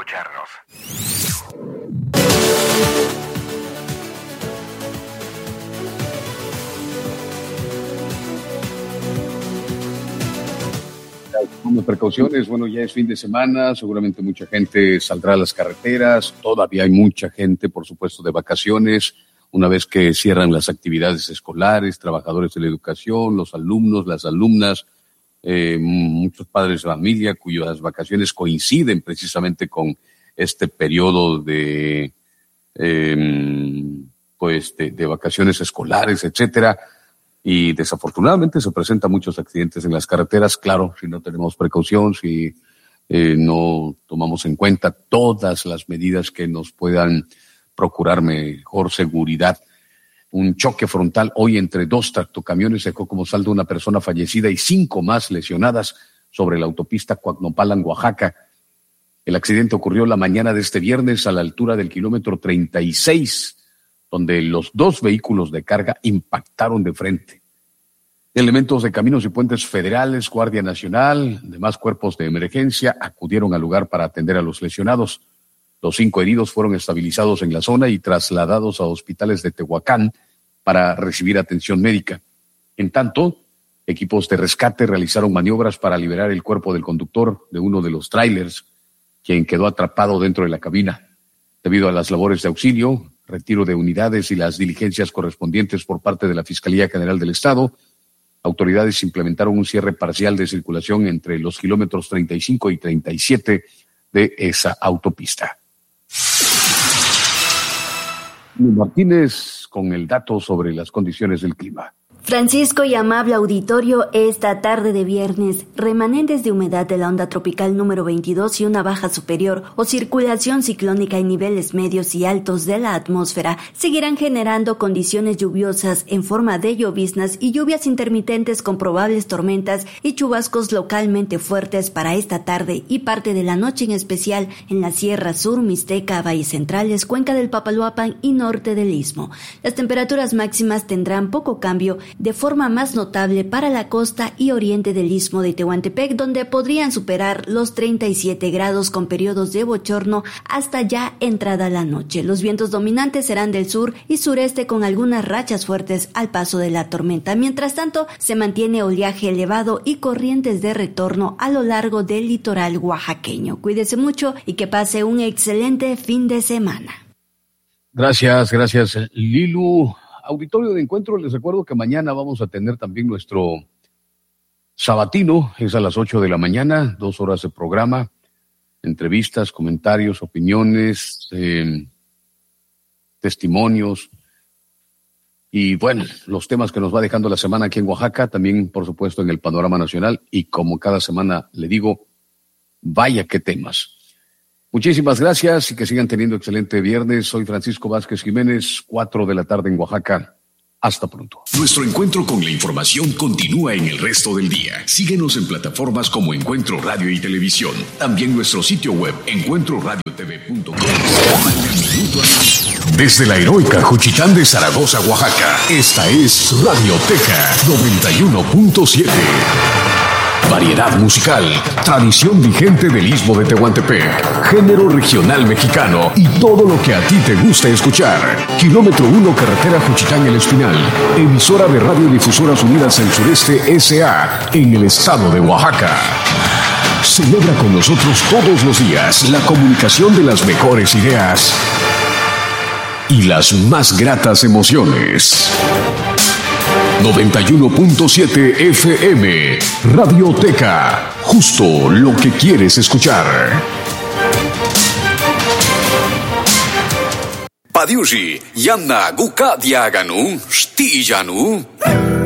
escucharnos. Como precauciones, bueno, ya es fin de semana, seguramente mucha gente saldrá a las carreteras, todavía hay mucha gente, por supuesto, de vacaciones, una vez que cierran las actividades escolares, trabajadores de la educación, los alumnos, las alumnas, muchos padres de familia cuyas vacaciones coinciden precisamente con este periodo de vacaciones escolares, etcétera. Y desafortunadamente se presentan muchos accidentes en las carreteras, claro, si no tenemos precaución, si no tomamos en cuenta todas las medidas que nos puedan procurar mejor seguridad. Un choque frontal hoy entre dos tractocamiones dejó como saldo una persona fallecida y 5 más lesionadas sobre la autopista Coacnopalan, Oaxaca. El accidente ocurrió la mañana de este viernes a la altura del kilómetro 36, donde los 2 vehículos de carga impactaron de frente. Elementos de Caminos y Puentes Federales, Guardia Nacional, demás cuerpos de emergencia acudieron al lugar para atender a los lesionados. Los 5 heridos fueron estabilizados en la zona y trasladados a hospitales de Tehuacán para recibir atención médica. En tanto, equipos de rescate realizaron maniobras para liberar el cuerpo del conductor de uno de los tráilers, quien quedó atrapado dentro de la cabina. Debido a las labores de auxilio, retiro de unidades y las diligencias correspondientes por parte de la Fiscalía General del Estado, autoridades implementaron un cierre parcial de circulación entre los kilómetros 35 y 37 de esa autopista. Martínez con el dato sobre las condiciones del clima. Francisco y amable auditorio, esta tarde de viernes, remanentes de humedad de la onda tropical número 22 y una baja superior o circulación ciclónica en niveles medios y altos de la atmósfera seguirán generando condiciones lluviosas en forma de lloviznas y lluvias intermitentes con probables tormentas y chubascos localmente fuertes para esta tarde y parte de la noche, en especial en la Sierra Sur, Mixteca, Valles Centrales, Cuenca del Papaloapan y norte del Istmo. Las temperaturas máximas tendrán poco cambio, de forma más notable para la costa y oriente del Istmo de Tehuantepec, donde podrían superar los 37 grados con periodos de bochorno hasta ya entrada la noche. Los vientos dominantes serán del sur y sureste con algunas rachas fuertes al paso de la tormenta. Mientras tanto, se mantiene oleaje elevado y corrientes de retorno a lo largo del litoral oaxaqueño. Cuídese mucho y que pase un excelente fin de semana. Gracias, Lilu. Auditorio de Encuentro, les recuerdo que mañana vamos a tener también nuestro sabatino, es a las 8 de la mañana, 2 horas de programa, entrevistas, comentarios, opiniones, testimonios y bueno, los temas que nos va dejando la semana aquí en Oaxaca, también por supuesto en el panorama nacional y como cada semana le digo, vaya qué temas. Muchísimas gracias y que sigan teniendo excelente viernes. Soy Francisco Vázquez Jiménez, 4 de la tarde en Oaxaca. Hasta pronto. Nuestro encuentro con la información continúa en el resto del día. Síguenos en plataformas como Encuentro Radio y Televisión. También nuestro sitio web, encuentroradiotv.com. Desde la heroica Juchitán de Zaragoza, Oaxaca, esta es Radioteca 91.7. Variedad musical, tradición vigente del Istmo de Tehuantepec, género regional mexicano y todo lo que a ti te gusta escuchar. Kilómetro 1, carretera Juchitán El Espinal, emisora de Radiodifusoras Unidas del Sureste S.A. en el estado de Oaxaca. Celebra con nosotros todos los días la comunicación de las mejores ideas y las más gratas emociones. 91.7 FM, Radioteca, justo lo que quieres escuchar. Padiushi, Yanna Guka Diaganu, Stijanu.